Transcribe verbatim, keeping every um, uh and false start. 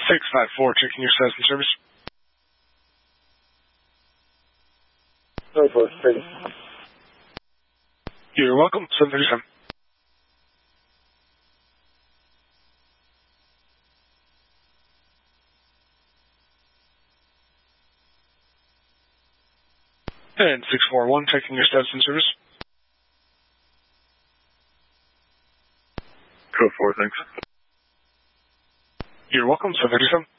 six five four, checking your status and service. Sorry for it. You're welcome. seven thirty-seven. And six four one, checking your status and service. Code four, thanks. You're welcome. seven thirty-seven.